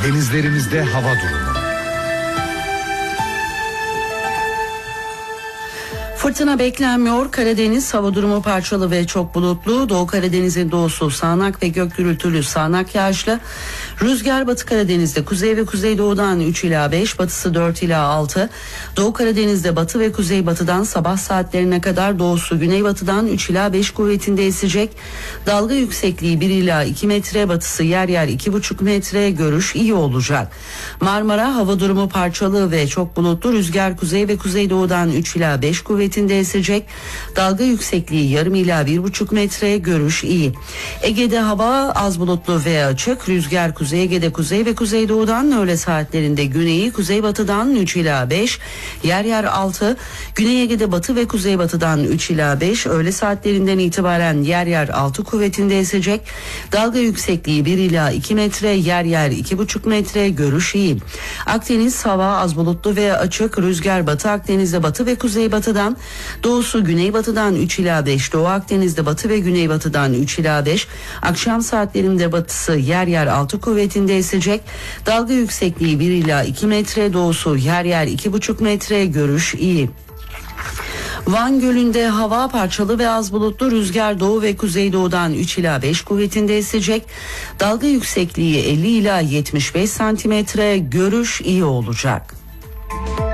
Denizlerimizde hava durumu. Fırtına beklenmiyor. Karadeniz hava durumu parçalı ve çok bulutlu. Doğu Karadeniz'in doğusu sağanak ve gök gürültülü sağanak yağışlı. Rüzgar Batı Karadeniz'de kuzey ve kuzeydoğudan 3 ila 5, batısı 4 ila 6. Doğu Karadeniz'de batı ve kuzeybatıdan sabah saatlerine kadar, doğusu güneybatıdan 3 ila 5 kuvvetinde esecek. Dalga yüksekliği 1 ila 2 metre, batısı yer yer 2,5 metre, görüş iyi olacak. Marmara hava durumu parçalı ve çok bulutlu. Rüzgar kuzey ve kuzeydoğudan 3 ila 5 kuvvetinde esecek. Dalga yüksekliği yarım ila 1,5 metre, görüş iyi. Ege'de hava az bulutlu ve açık. Rüzgar Kuzey Ege'de kuzey ve kuzeydoğudan, öğle saatlerinde güneyi kuzeybatıdan 3 ila 5, yer yer 6. Güney Ege'de batı ve kuzeybatıdan 3 ila 5, öğle saatlerinden itibaren yer yer 6 kuvvetinde esecek. Dalga yüksekliği 1 ila 2 metre, yer yer 2,5 metre, görüş iyi. Akdeniz hava az bulutlu ve açık. Rüzgar Batı Akdeniz'de batı ve kuzeybatıdan, doğusu güneybatıdan 3 ila 5, Doğu Akdeniz'de batı ve güneybatıdan 3 ila 5. Akşam saatlerinde batısı yer yer 6 kuvvetinde esecek. Dalga yüksekliği 1 ila 2 metre, doğusu yer yer 2,5 metre, görüş iyi. Van Gölü'nde hava parçalı ve az bulutlu. Rüzgar doğu ve kuzeydoğudan 3 ila 5 kuvvetinde esecek. Dalga yüksekliği 50 ila 75 santimetre, görüş iyi olacak.